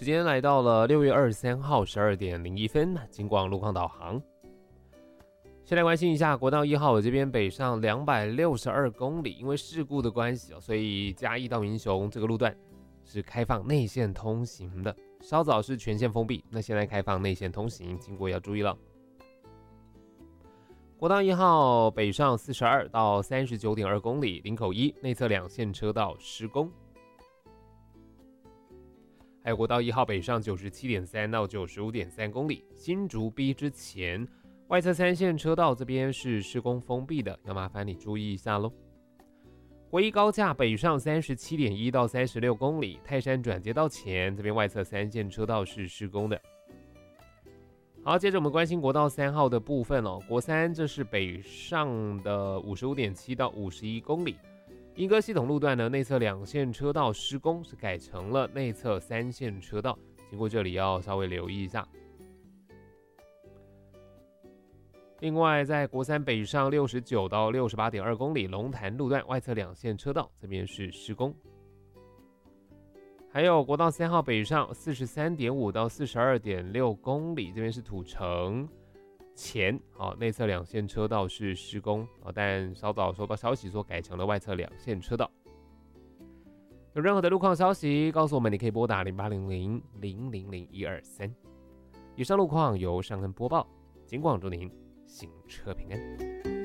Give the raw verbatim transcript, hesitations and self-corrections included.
时间来到了六月二十三号十二点零一分，金广路况导航。先来关心一下国道一号，我这边北上两百六十二公里，因为事故的关系，所以嘉义到民雄这个路段是开放内线通行的，稍早是全线封闭，那现在开放内线通行，经过要注意了。国道一号北上四十二到三十九点二公里，林口一内侧两线车道施工。还有国道一号北上九十七点三到九十五点三公里，新竹 B 之前外侧三线车道这边是施工封闭的，要麻烦你注意一下咯。国一高架北上三十七点一到三十六公里，泰山转接道前这边外侧三线车道是施工的。好，接着我们关心国道三号的部分哦，国三这是北上的五十五点七到五十一公里。莺歌系统路段呢，内侧两线车道施工是改成了内侧三线车道，经过这里要稍微留意一下。另外，在国三北上六十九到六十八点二公里，龙潭路段外侧两线车道这边是施工。还有国道三号北上四十三点五到四十二点六公里，这边是土城前好，内侧两线车道是施工，但稍早收到消息说改成了外侧两线车道。有任何的路况消息告诉我们，你可以拨打零八零零零零零一二三。以上路况由尚恩播报，警广祝您行车平安。